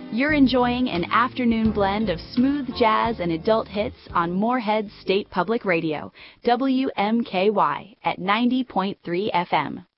You're enjoying an afternoon blend of smooth jazz and adult hits on Moorhead State Public Radio, WMKY, at 90.3 FM.